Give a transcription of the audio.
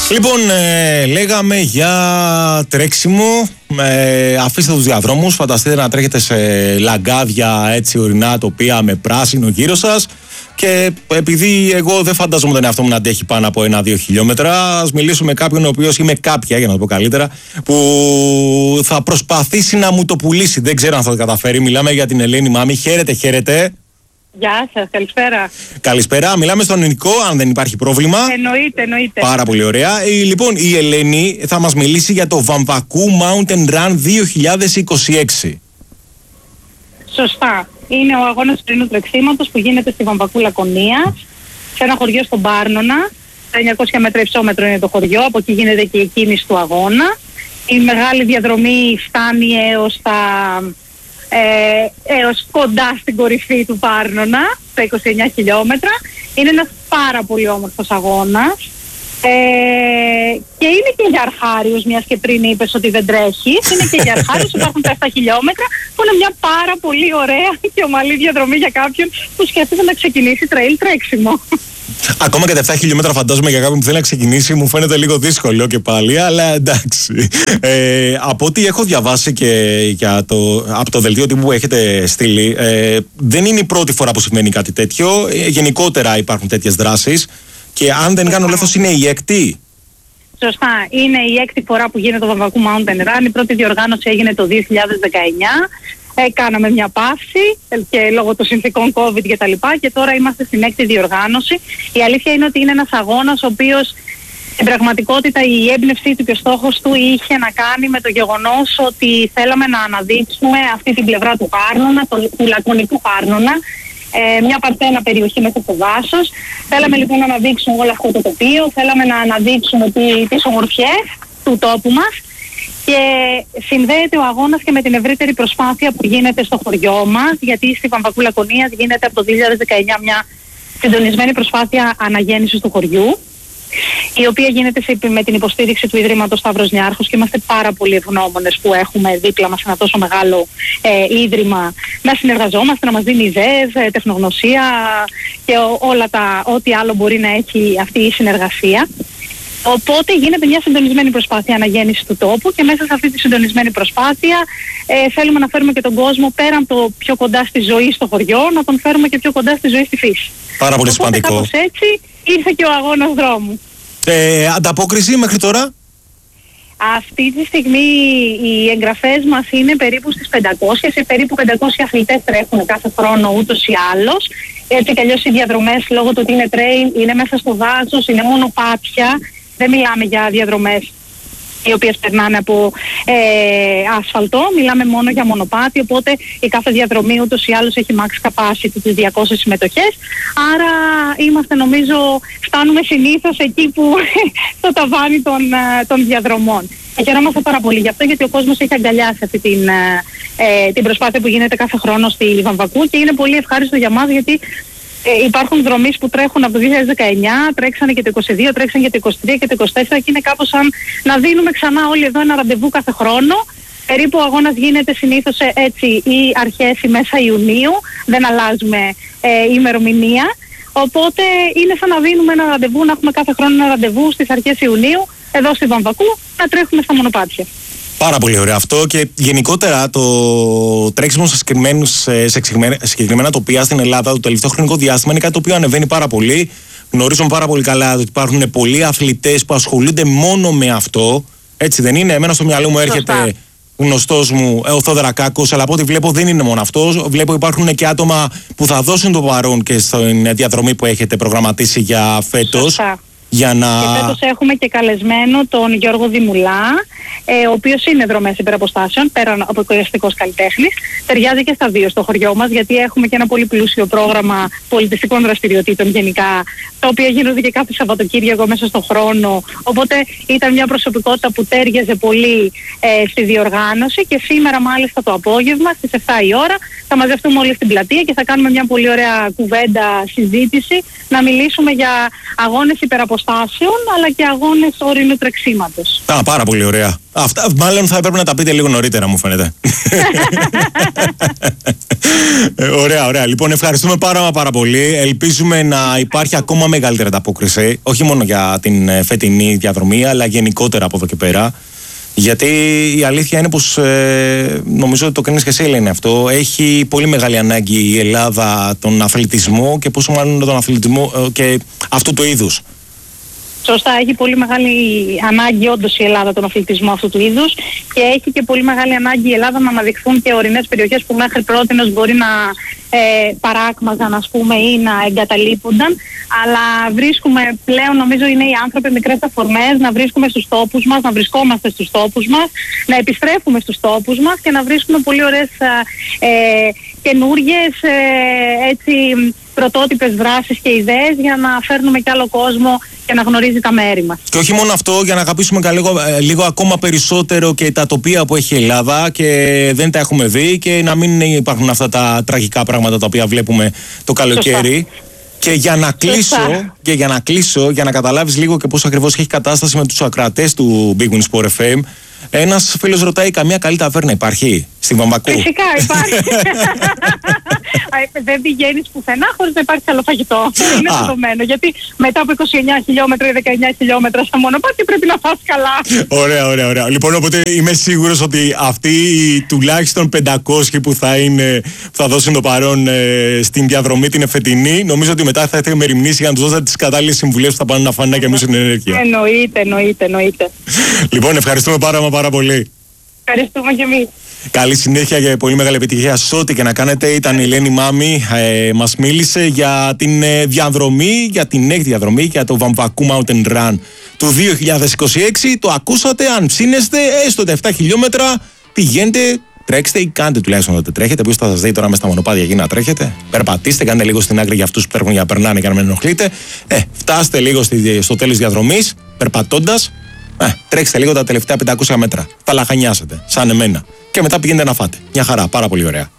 Λοιπόν, λέγαμε για τρέξιμο. Αφήστε τους διαδρόμους. Φανταστείτε να τρέχετε σε λαγκάδια έτσι ορεινά τοπία με πράσινο γύρω σας. Και επειδή εγώ δεν φαντάζομαι τον εαυτό μου να αντέχει πάνω από 1-2 χιλιόμετρα, ας μιλήσω με κάποιον ο οποίος είμαι κάποια, για να το πω καλύτερα, που θα προσπαθήσει να μου το πουλήσει. Δεν ξέρω αν θα το καταφέρει. Μιλάμε για την Ελένη Μάμη. Χαίρετε, χαίρετε. Γεια σας, καλησπέρα. Καλησπέρα, μιλάμε στον Νικό, αν δεν υπάρχει πρόβλημα. Εννοείται. Πάρα πολύ ωραία. Λοιπόν, η Ελένη θα μας μιλήσει για το Βαμβακού Mountain Run 2026. Σωστά. Είναι ο αγώνας ορεινού τρεξίματος που γίνεται στη Βαμβακού Λακωνίας, σε ένα χωριό στον Πάρνονα. 900 μέτρα υψόμετρο είναι το χωριό, από εκεί γίνεται και η κίνηση του αγώνα. Η μεγάλη διαδρομή φτάνει έως κοντά στην κορυφή του Πάρνονα, στα 29 χιλιόμετρα. Είναι ένας πάρα πολύ όμορφος αγώνας. Και είναι και για αρχάριους, μιας και πριν είπες ότι δεν τρέχεις. Είναι και για αρχάριους, υπάρχουν τα 7 χιλιόμετρα, που είναι μια πάρα πολύ ωραία και ομαλή διαδρομή για κάποιον που σκέφτεται να ξεκινήσει τρέιλ τρέξιμο. Ακόμα και τα 7 χιλιόμετρα φαντάζομαι για κάποιον που θέλει να ξεκινήσει μου φαίνεται λίγο δύσκολο και πάλι, αλλά εντάξει. Από ό,τι έχω διαβάσει και από το δελτίο τύπου που έχετε στείλει, δεν είναι η πρώτη φορά που συμβαίνει κάτι τέτοιο. Γενικότερα υπάρχουν τέτοιες δράσεις και αν δεν κάνω λάθος είναι η έκτη. Σωστά. Είναι η έκτη φορά που γίνεται το Βαμβακού Mountain Run. Η πρώτη διοργάνωση έγινε το 2019. Κάναμε μια παύση και λόγω των συνθηκών COVID και τα λοιπά, και τώρα είμαστε στην έκτη διοργάνωση. Η αλήθεια είναι ότι είναι ένας αγώνας ο οποίος στην πραγματικότητα η έμπνευσή του και ο στόχος του είχε να κάνει με το γεγονός ότι θέλαμε να αναδείξουμε αυτή την πλευρά του Πάρνονα, του λακωνικού Πάρνονα, μια παρθένα περιοχή μέσα στο δάσος. Θέλαμε λοιπόν να αναδείξουμε όλο αυτό το τοπίο, θέλαμε να αναδείξουμε τις ομορφιές του τόπου μας. Και συνδέεται ο αγώνας και με την ευρύτερη προσπάθεια που γίνεται στο χωριό μας, γιατί στη Βαμβακού Λακωνίας γίνεται από το 2019 μια συντονισμένη προσπάθεια αναγέννησης του χωριού, η οποία γίνεται με την υποστήριξη του Ιδρύματος Σταύρος Νιάρχος, και είμαστε πάρα πολύ ευγνώμονες που έχουμε δίπλα μας ένα τόσο μεγάλο ίδρυμα να συνεργαζόμαστε, να μας δίνει ιδέες, τεχνογνωσία και ό,τι άλλο μπορεί να έχει αυτή η συνεργασία. Οπότε γίνεται μια συντονισμένη προσπάθεια αναγέννησης του τόπου, και μέσα σε αυτή τη συντονισμένη προσπάθεια θέλουμε να φέρουμε και τον κόσμο πέραν το πιο κοντά στη ζωή στο χωριό, να τον φέρουμε και πιο κοντά στη ζωή στη φύση. Πάρα πολύ σημαντικό. Κάπως έτσι ήρθε και ο αγώνας δρόμου. Ανταπόκριση μέχρι τώρα? Αυτή τη στιγμή οι εγγραφές μας είναι περίπου στις 500, περίπου 500 αθλητές τρέχουν κάθε χρόνο ούτως ή άλλως. Έτσι κι αλλιώς οι διαδρομές, λόγω του ότι είναι trail, είναι μέσα στο δάσος, είναι μονοπάτια. Δεν μιλάμε για διαδρομές οι οποίες περνάνε από άσφαλτο, μιλάμε μόνο για μονοπάτι, οπότε η κάθε διαδρομή ούτως ή άλλως έχει max capacity τις 200 συμμετοχές. Άρα είμαστε, νομίζω, φτάνουμε συνήθως εκεί που στο ταβάνι των διαδρομών. Χαιρόμαστε πάρα πολύ γι' αυτό, γιατί ο κόσμος έχει αγκαλιάσει αυτή την προσπάθεια που γίνεται κάθε χρόνο στη Βαμβακού, και είναι πολύ ευχάριστο για μας, γιατί υπάρχουν δρομείς που τρέχουν από το 2019, τρέξανε και το 22, τρέξανε και το 23 και το 24, και είναι κάπως σαν να δίνουμε ξανά όλοι εδώ ένα ραντεβού κάθε χρόνο. Περίπου ο αγώνας γίνεται συνήθως έτσι ή αρχές ή μέσα Ιουνίου, δεν αλλάζουμε ημερομηνία. Οπότε είναι σαν να δίνουμε ένα ραντεβού, να έχουμε κάθε χρόνο ένα ραντεβού στις αρχές Ιουνίου, εδώ στη Βαμβακού, να τρέχουμε στα μονοπάτια. Πάρα πολύ ωραίο αυτό, και γενικότερα το τρέξιμο σε συγκεκριμένα τοπία στην Ελλάδα το τελευταίο χρονικό διάστημα είναι κάτι το οποίο ανεβαίνει πάρα πολύ. Γνωρίζουμε πάρα πολύ καλά ότι υπάρχουν πολλοί αθλητές που ασχολούνται μόνο με αυτό. Έτσι δεν είναι? Εμένα στο μυαλό μου έρχεται γνωστός μου ο Θοδωρακάκος, αλλά από ό,τι βλέπω δεν είναι μόνο αυτός. Βλέπω υπάρχουν και άτομα που θα δώσουν το παρόν και στην διαδρομή που έχετε προγραμματίσει για φέτος. Σωστά. Και φέτος έχουμε και καλεσμένο τον Γιώργο Δημουλά, ο οποίος είναι δρομές υπεραποστάσεων, πέραν από εκπαιδευτικός καλλιτέχνης. Ταιριάζει και στα δύο στο χωριό μας, γιατί έχουμε και ένα πολύ πλούσιο πρόγραμμα πολιτιστικών δραστηριοτήτων γενικά, τα οποία γίνονται και κάθε Σαββατοκύριακο μέσα στον χρόνο. Οπότε ήταν μια προσωπικότητα που τέριαζε πολύ στη διοργάνωση, και σήμερα μάλιστα το απόγευμα στις 7 η ώρα θα μαζευτούμε όλοι στην πλατεία και θα κάνουμε μια πολύ ωραία κουβέντα, συζήτηση, να μιλήσουμε για αγώνες υπεραποστάσεων αλλά και αγώνες ορεινού τρεξίματος. Πάρα πολύ ωραία. Αυτά μάλλον θα έπρεπε να τα πείτε λίγο νωρίτερα, μου φαίνεται. Ωραία, ωραία. Λοιπόν, ευχαριστούμε πάρα πολύ. Ελπίζουμε να υπάρχει ακόμα μεγαλύτερη ανταπόκριση. Όχι μόνο για την φετινή διαδρομή, αλλά γενικότερα από εδώ και πέρα. Γιατί η αλήθεια είναι πως νομίζω ότι το κρίνεις και εσύ, Ελένη, αυτό. Έχει πολύ μεγάλη ανάγκη η Ελλάδα τον αθλητισμό και πόσο μάλλον τον αθλητισμό και αυτού του είδους. Σωστά, έχει πολύ μεγάλη ανάγκη όντως η Ελλάδα τον αθλητισμό αυτού του είδους και έχει και πολύ μεγάλη ανάγκη η Ελλάδα να αναδειχθούν και ορεινές περιοχές που μέχρι πρότινος μπορεί να παράκμαζαν, ας πούμε, ή να εγκαταλείπονταν. Αλλά βρίσκουμε πλέον, νομίζω είναι οι άνθρωποι μικρές αφορμές, να βρίσκουμε στους τόπους μας, να βρισκόμαστε στους τόπους μας, να επιστρέφουμε στους τόπους μας και να βρίσκουμε πολύ ωραίες καινούργιες πρωτότυπες δράσεις και ιδέες για να φέρνουμε κι άλλο κόσμο και να γνωρίζει τα μέρη μας. Και όχι μόνο αυτό, για να αγαπήσουμε λίγο ακόμα περισσότερο και τα τοπία που έχει η Ελλάδα και δεν τα έχουμε δει και να μην υπάρχουν αυτά τα τραγικά πράγματα τα οποία βλέπουμε το καλοκαίρι. Σωστά. Και για να κλείσω, για να καταλάβεις λίγο και πώς ακριβώς έχει κατάσταση με τους ακροατές του Big Win Sport FM, ένας φίλος ρωτάει, καμία καλή ταβέρνα υπάρχει στην Βαμβακού? Φυσικά υπάρχει. Δεν πηγαίνεις πουθενά χωρίς να υπάρχει άλλο φαγητό. Είναι δεδομένο. Γιατί μετά από 29 χιλιόμετρα ή 19 χιλιόμετρα στα μονοπάτια πρέπει να φας καλά. Ωραία. Λοιπόν, οπότε είμαι σίγουρος ότι αυτοί οι τουλάχιστον 500 που θα δώσουν το παρόν στην διαδρομή την εφετινή, νομίζω ότι μετά θα έρθει με ρημνήσει για να τους δώσετε τις κατάλληλες συμβουλές που θα πάνε να φάνε να γεμίσουν την ενέργεια. Εννοείται. Λοιπόν, ευχαριστούμε πάρα πολύ. Ευχαριστούμε και εμείς. Καλή συνέχεια και πολύ μεγάλη επιτυχία σε ό,τι και να κάνετε. Ήταν η Ελένη Μάμη, μας μίλησε για την διαδρομή, για την έκτη διαδρομή, για το Βαμβακού Mountain Run του 2026. Το ακούσατε, αν ψήνεστε, έστω τα 7 χιλιόμετρα, πηγαίνετε, τρέξτε ή κάντε τουλάχιστον ότι τρέχετε. Ποιος θα σας δει τώρα μες στα μονοπάτια εκεί να τρέχετε? Περπατήστε, κάντε λίγο στην άκρη για αυτούς που τρέχουν για να περνάνε και να μην ενοχλείτε. Φτάστε λίγο στο τέλος διαδρομής, περπατώντας. Τρέξτε λίγο τα τελευταία 500 μέτρα. Τα λαχανιάσετε, σαν εμένα. Και μετά πηγαίνετε να φάτε. Μια χαρά, πάρα πολύ ωραία.